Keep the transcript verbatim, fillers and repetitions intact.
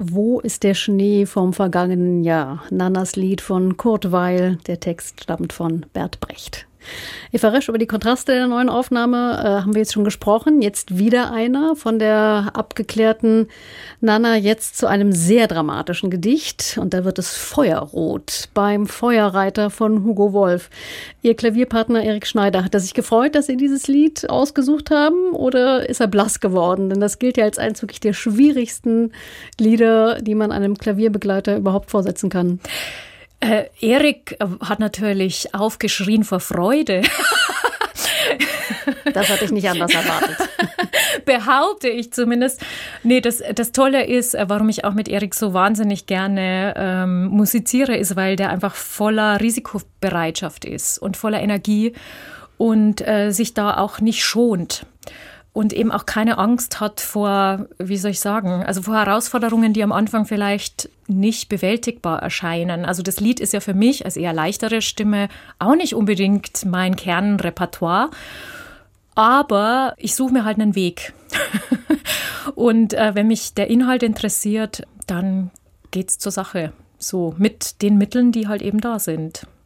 Wo ist der Schnee vom vergangenen Jahr? Nannas Lied von Kurt Weill. Der Text stammt von Bert Brecht. Eva Resch, über die Kontraste der neuen Aufnahme äh, haben wir jetzt schon gesprochen. Jetzt wieder einer von der abgeklärten Nanna, jetzt zu einem sehr dramatischen Gedicht. Und da wird es feuerrot beim Feuerreiter von Hugo Wolf. Ihr Klavierpartner Erik Schneider, hat er sich gefreut, dass Sie dieses Lied ausgesucht haben? Oder ist er blass geworden? Denn das gilt ja als eines wirklich der schwierigsten Lieder, die man einem Klavierbegleiter überhaupt vorsetzen kann. Äh, Erik hat natürlich aufgeschrien vor Freude. Das hatte ich nicht anders erwartet. Behaupte ich zumindest. Nee, das, das Tolle ist, warum ich auch mit Erik so wahnsinnig gerne ähm, musiziere, ist, weil der einfach voller Risikobereitschaft ist und voller Energie und äh, sich da auch nicht schont. Und eben auch keine Angst hat vor, wie soll ich sagen, also vor Herausforderungen, die am Anfang vielleicht nicht bewältigbar erscheinen. Also das Lied ist ja für mich als eher leichtere Stimme auch nicht unbedingt mein Kernrepertoire. Aber ich suche mir halt einen Weg. Und äh, wenn mich der Inhalt interessiert, dann geht's zur Sache. So mit den Mitteln, die halt eben da sind.